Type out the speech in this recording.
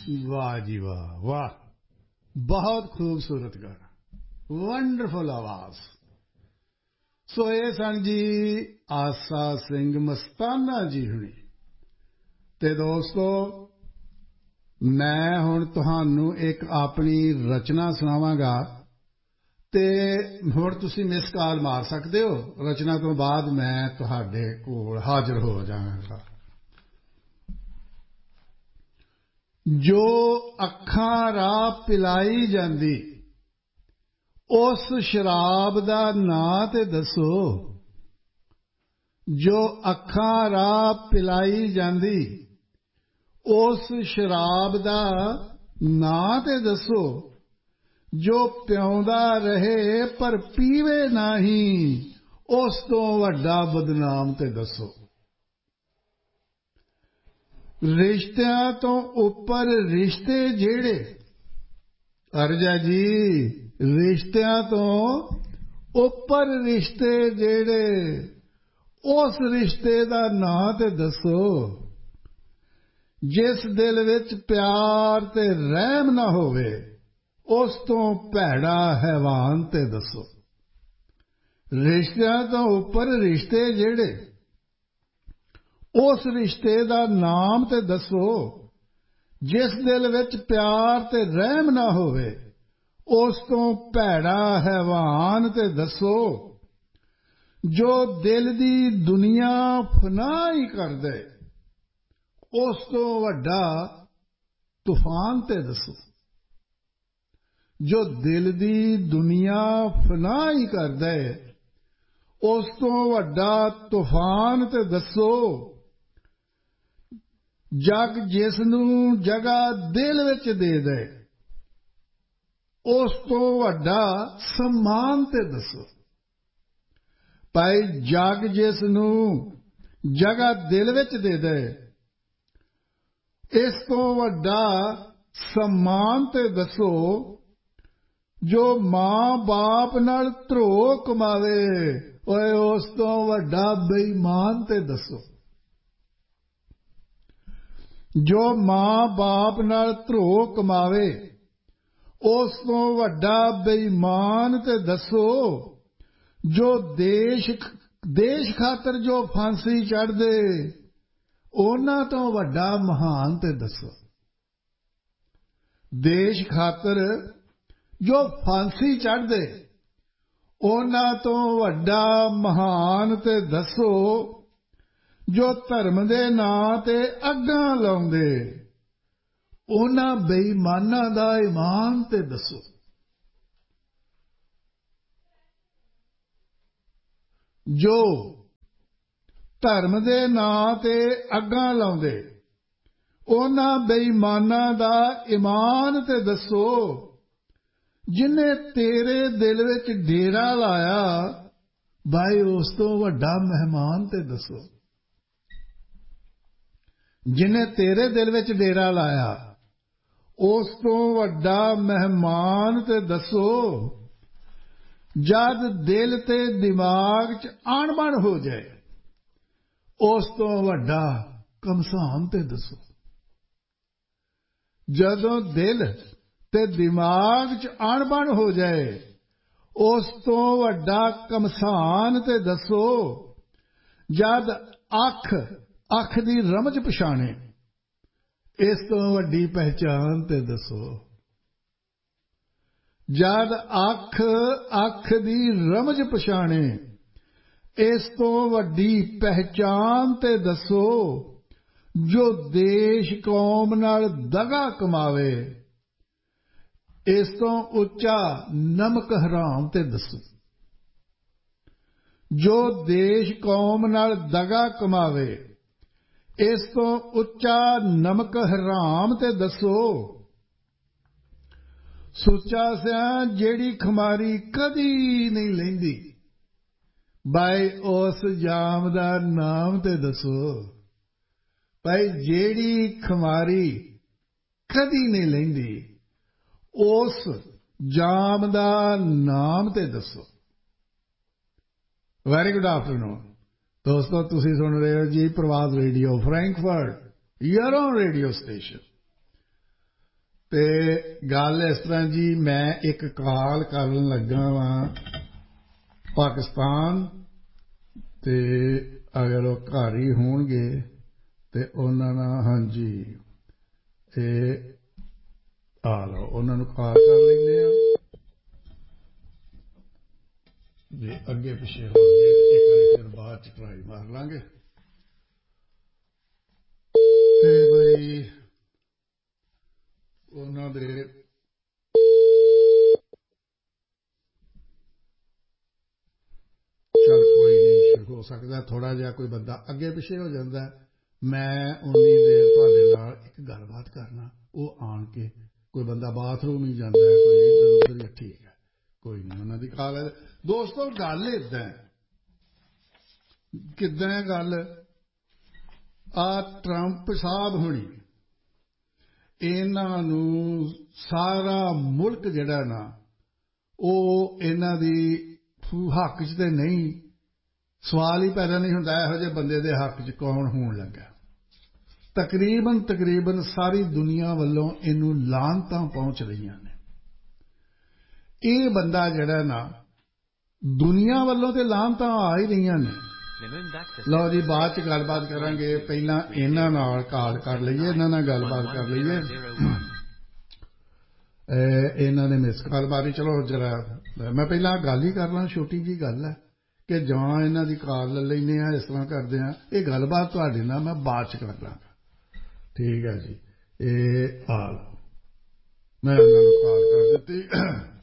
वाह जी वाह वाह, बहुत खूबसूरत गाना, वंडरफुल आवाज। सो ये सन जी आसा सिंह मस्ताना जी हुणी। ते दोस्तों मैं हुण तुहानू एक अपनी रचना सुणावांगा ते हुण तुसीं मिस कॉल मार सकदे हो। रचना तो बाद मैं तुहाडे कोल हाजिर हो जावांगा। जो अखां राह पिलाई जांदी उस शराब दा नां ते दसो। जो अखां राह पिलाई जांदी उस शराब दा नां ते दसो। जो पिउंदा रहे पर पीवे नहीं उस तो वड्डा बदनाम ते दसो। रिश्तियां तो उपर रिश्ते जेड़े, अर्जा जी रिश्तियां तो उपर रिश्ते जेड़े उस रिश्ते दा नां ते दसो। जिस दिल विच प्यार ते रहम ना होवे उस तो भैड़ा हैवान ते दसो। रिश्तियां तो उपर रिश्ते जेड़े उस रिश्ते दा नाम ते दसो। जिस दिल विच प्यार ते रहम ना होवे उस तो भैड़ा हैवान ते दसो। जो दिल दी दुनिया फना ही कर दे उस तो वड्डा तूफान ते दसो। जो दिल दी दुनिया फना ही कर दे उस तो वड्डा तूफान ते दसो। जग जिसनू जगह दिल विच दे दे उस तो वड्डा सम्मान ते दसो। भाई जग जिसनू जगह दिल विच दे दे इस तो वड्डा सम्मान ते दसो। जो मां बाप नाल धरो कमावे ओए उस तो वड्डा बेईमान ते दसो। जो मां बाप नाल धरो कमावे उस तो वड्डा बेईमान ते दसो। जो देश खातर जो फांसी चढ़ दे उन्हां तो वड्डा महान ते दसो। देश खातर जो फांसी चढ़ दे उन्हां तो वड्डा महान ते दसो। जो धर्म दे नां ते अग्गां लाउंदे उन्हां बेईमानां दा ईमान ते दसो। जो धर्म दे नां ते अग्गां लाउंदे उन्हां बेईमानां दा ईमान ते दसो। जिन्ने तेरे दिल विच डेरा लाया भाई उस तो वड्डा मेहमान ते दसो। जिन्ने तेरे दिल विच डेरा लाया उस तो वड्डा मेहमान ते दसो। जद दिल ते दिमाग च अणबण हो जाए उस तो वड्डा कमसान ते दसो। जदों दिल ते दिमाग च अणबण हो जाए उस तो वड्डा कमसान ते दसो। जद अख अख दी रमज पछाणे इस तो वड्डी पहचान ते दसो। जद अख अख दी रमज पछाणे इस तो वड्डी पहचान ते दसो। जो देश कौम नाल दगा कमावे इस तो उच्चा नमक हराम ते दसो। जो देश कौम नाल दगा कमावे इस तो उच्चा नमक हराम ते दसो। सुच्चा सियां जेड़ी खमारी कदी नहीं लैंदी भाई उस जाम दा नाम ते दसो। भाई जेड़ी खमारी कदी नहीं लैंदी उस जाम दा नाम ते दसो। वेरी गुड आफ्टरनून दोस्तों, तुसी सुन रहे हो जी प्रवाद radio Frankfurt, your own radio station. ਤੇ ਗੱਲ ਇਸ ਤਰ੍ਹਾਂ ਜੀ, ਮੈਂ ਇੱਕ ਕਾਲ ਕਰਨ ਲੱਗਾ ਵਾਂ ਪਾਕਿਸਤਾਨ, ਤੇ ਅਗਰ ਉਹ ਘਰ ਹੀ ਹੋਣਗੇ ਤੇ ਉਹਨਾਂ ਨਾਲ, ਹਾਂਜੀ, ਇਹ ਆ ਲਓ, ਉਹਨਾਂ ਨੂੰ ਕਾਲ ਕਰ ਲੈਂਦੇ ਆ ਜੇ ਅੱਗੇ ਪਿੱਛੇ ਹੋਣਗੇ। ਇੱਕ ਵਾਰੀ ਫਿਰ ਬਾਅਦ ਚ ਟਰਾਈ ਮਾਰ ਲਾਂਗੇ। ਤੇ ਬਈ ਉਹਨਾਂ ਦੇ ਚੱਲ ਕੋਈ ਨਹੀਂ, ਹੋ ਸਕਦਾ ਥੋੜਾ ਜਿਹਾ ਕੋਈ ਬੰਦਾ ਅੱਗੇ ਪਿੱਛੇ ਹੋ ਜਾਂਦਾ। ਮੈਂ ਉਨੀ ਦੇਰ ਤੁਹਾਡੇ ਨਾਲ ਇੱਕ ਗੱਲਬਾਤ ਕਰਨਾ, ਉਹ ਆਣ ਕੇ ਕੋਈ ਬੰਦਾ ਬਾਥਰੂਮ ਹੀ ਜਾਂਦਾ ਹੈ, ਕੋਈ ਇੱਧਰ ਉੱਧਰ ਹੀ, ਠੀਕ ਹੈ, ਕੋਈ ਨਹੀਂ, ਉਹਨਾਂ ਦੀ ਕਾਲ ਹੈ। ਦੋਸਤੋ ਗੱਲ ਏਦਾਂ, ਕਿੱਦਾਂ ਹੈ ਗੱਲ, ਆ ਟਰੰਪ ਸਾਹਿਬ ਹੋਣੀ, ਇਹਨਾਂ ਨੂੰ ਸਾਰਾ ਮੁਲਕ ਜਿਹੜਾ ਨਾ, ਉਹ ਇਹਨਾਂ ਦੀ ਹੱਕ 'ਚ ਤੇ ਨਹੀਂ, ਸਵਾਲ ਹੀ ਪੈਦਾ ਨਹੀਂ ਹੁੰਦਾ ਇਹੋ ਜਿਹੇ ਬੰਦੇ ਦੇ ਹੱਕ 'ਚ ਕੌਣ ਹੋਣ ਲੱਗਾ। ਤਕਰੀਬਨ ਸਾਰੀ ਦੁਨੀਆ ਵੱਲੋਂ ਇਹਨੂੰ ਲਾਹਨਤਾਂ ਪਹੁੰਚ ਰਹੀਆਂ ਨੇ। ਇਹ ਬੰਦਾ ਜਿਹੜਾ ਨਾ, ਦੁਨੀਆ ਵੱਲੋਂ ਤੇ ਲਾਹਨਤਾਂ ਆ ਹੀ ਰਹੀਆਂ ਨੇ। ਲਓ ਜੀ, ਬਾਅਦ 'ਚ ਗੱਲਬਾਤ ਕਰਾਂਗੇ, ਪਹਿਲਾਂ ਇਹਨਾਂ ਨਾਲ ਕਾਲ ਕਰ ਲਈਏ, ਇਹਨਾਂ ਨਾਲ ਗੱਲਬਾਤ ਕਰ ਲਈਏ। ਇਹਨਾਂ ਨੇ ਮਿਸ ਕਾਲ ਮਾਰੀ। ਚਲੋ ਜਰਾ ਮੈਂ ਪਹਿਲਾਂ ਗੱਲ ਹੀ ਕਰ ਲਾਂ, ਛੋਟੀ ਜਿਹੀ ਗੱਲ ਹੈ ਕਿ ਜਾਂ ਇਹਨਾਂ ਦੀ ਕਾਲ ਲੈ ਲੈਂਦੇ ਹਾਂ, ਇਸ ਤਰ੍ਹਾਂ ਕਰਦੇ ਹਾਂ। ਇਹ ਗੱਲਬਾਤ ਤੁਹਾਡੇ ਨਾਲ ਮੈਂ ਬਾਅਦ 'ਚ ਕਰ ਲਾਂਗਾ, ਠੀਕ ਹੈ ਜੀ। ਇਹ ਆ ਲਓ, ਮੈਂ ਇਹਨਾਂ ਨੂੰ ਕਾਲ ਕਰ ਦਿੱਤੀ।